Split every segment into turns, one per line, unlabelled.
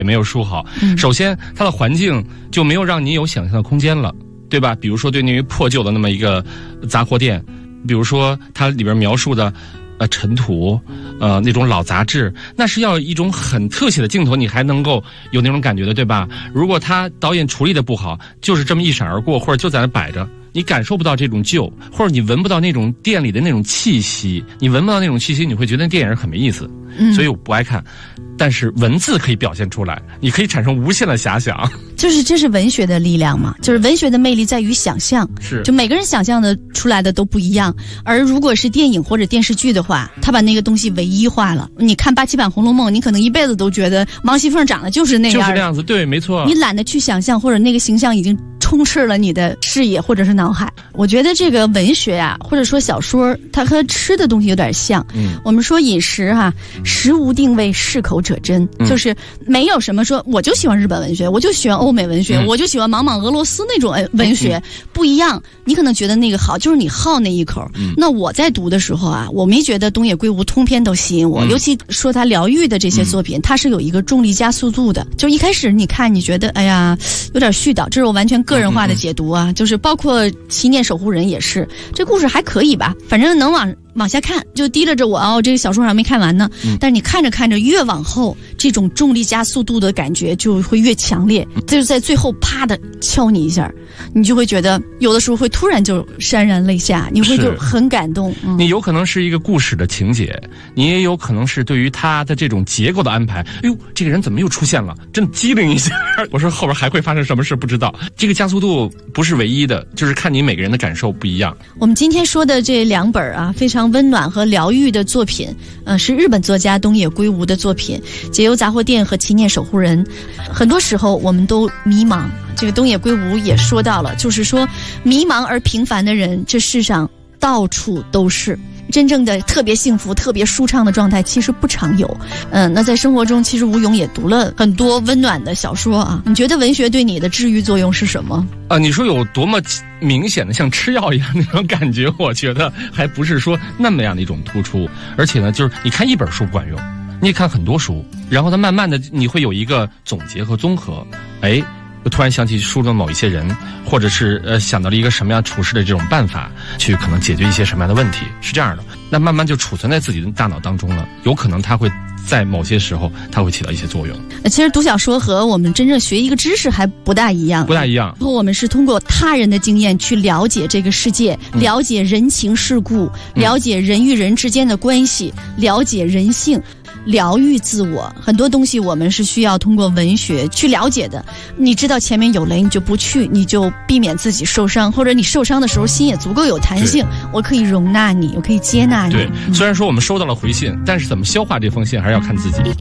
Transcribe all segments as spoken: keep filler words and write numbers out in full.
也没有梳好。
嗯、
首先，它的环境就没有让你有想象的空间了，对吧？比如说对那于破旧的那么一个杂货店，比如说它里边描述的呃尘土，呃那种老杂志，那是要一种很特写的镜头，你还能够有那种感觉的，对吧？如果他导演处理的不好，就是这么一闪而过，或者就在那摆着，你感受不到这种旧，或者你闻不到那种店里的那种气息，你闻不到那种气息，你会觉得电影很没意思。嗯，所以我不爱看。但是文字可以表现出来，你可以产生无限的遐想。
就是这是文学的力量嘛，就是文学的魅力在于想象，
是
就每个人想象的出来的都不一样。而如果是电影或者电视剧的话，他把那个东西唯一化了。你看八七版《红楼梦》，你可能一辈子都觉得王熙凤长得就是那样，
就是那样子，对，没错。
你懒得去想象，或者那个形象已经充斥了你的视野或者是脑海。我觉得这个文学啊，或者说小说，它和吃的东西有点像。嗯，我们说饮食哈、啊，食无定位，适口者真，嗯、就是没有什么说我就喜欢日本文学，我就喜欢欧美文学，嗯、我就喜欢莽莽俄罗斯那种文学，嗯、不一样。你可能觉得那个好，就是你好那一口。嗯、那我在读的时候啊，我没觉得东野圭吾通篇都吸引我，嗯、尤其说他疗愈的这些作品，嗯、它是有一个重力加速度的。就一开始你看，你觉得哎呀有点絮叨，这是我完全个人化的解读啊。嗯、就是包括《七念守护人》也是，这故事还可以吧，反正能往往下看，就提着着我哦，这个小说还没看完呢。嗯、但是你看着看着，越往后，这种重力加速度的感觉就会越强烈，就是在最后啪的敲你一下，你就会觉得有的时候会突然就潸然泪下，你会就很感动。嗯、
你有可能是一个故事的情节，你也有可能是对于他的这种结构的安排。哎呦，这个人怎么又出现了？真机灵一下，我说后边还会发生什么事不知道。这个加速度不是唯一的，就是看你每个人的感受不一样。
我们今天说的这两本啊，非常温暖和疗愈的作品，呃，是日本作家东野圭吾的作品《解忧杂货店》和《七念守护人》。很多时候我们都迷茫，这个东野圭吾也说到了，就是说迷茫而平凡的人，这世上到处都是。真正的特别幸福、特别舒畅的状态其实不常有。嗯，那在生活中，其实吴勇也读了很多温暖的小说啊。你觉得文学对你的治愈作用是什么？
啊，你说有多么明显的像吃药一样那种感觉，我觉得还不是说那么样的一种突出。而且呢，就是你看一本书不管用，你也看很多书，然后它慢慢的你会有一个总结和综合。哎。我突然想起书中某一些人，或者是呃想到了一个什么样处事的这种办法，去可能解决一些什么样的问题，是这样的。那慢慢就储存在自己的大脑当中了，有可能它会在某些时候它会起到一些作用。
其实读小说和我们真正学一个知识还不大一样，
不大一样。
然后我们是通过他人的经验去了解这个世界，嗯、了解人情世故，嗯、了解人与人之间的关系，了解人性。疗愈自我，很多东西我们是需要通过文学去了解的。你知道前面有雷，你就不去，你就避免自己受伤，或者你受伤的时候心也足够有弹性，我可以容纳你，我可以接纳你。
对，嗯、虽然说我们收到了回信，但是怎么消化这封信还是要看自己。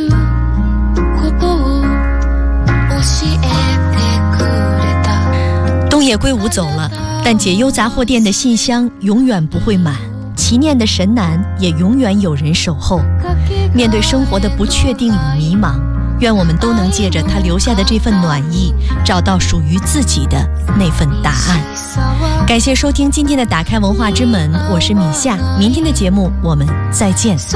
东野圭吾走了，但解忧杂货店的信箱永远不会满。祈念的神男也永远有人守候。面对生活的不确定与迷茫，愿我们都能借着他留下的这份暖意，找到属于自己的那份答案。感谢收听今天的打开文化之门，我是米夏，明天的节目我们再见。